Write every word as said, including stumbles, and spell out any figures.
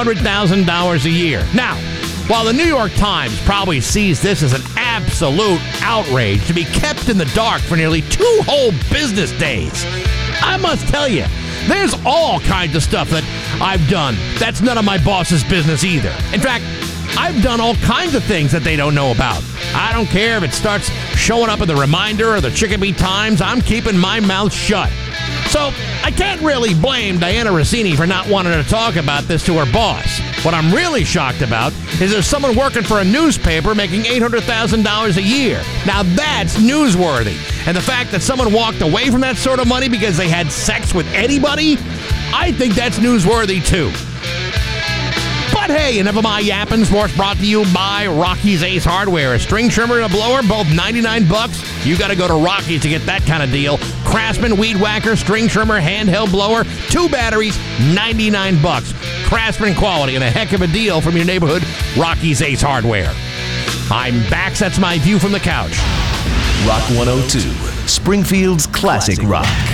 hundred thousand dollars a year. Now, while the New York Times probably sees this as an absolute outrage to be kept in the dark for nearly two whole business days, I must tell you, there's all kinds of stuff that I've done that's none of my boss's business either. In fact, I've done all kinds of things that they don't know about. I don't care if it starts showing up in the Reminder or the Chicopee Times, I'm keeping my mouth shut. So I can't really blame Diana Rossini for not wanting to talk about this to her boss. What I'm really shocked about is there's someone working for a newspaper making eight hundred thousand dollars a year. Now that's newsworthy. And the fact that someone walked away from that sort of money because they had sex with anybody, I think that's newsworthy too. But hey, enough of my yapping. Sports brought to you by Rocky's Ace Hardware. A string trimmer and a blower, both ninety-nine bucks. You got to go to Rocky's to get that kind of deal. Craftsman Weed Whacker, string trimmer, handheld blower, two batteries, ninety-nine bucks. Craftsman quality and a heck of a deal from your neighborhood Rocky's Ace Hardware. I'm back. That's my view from the couch. Rock one oh two, Springfield's classic rock.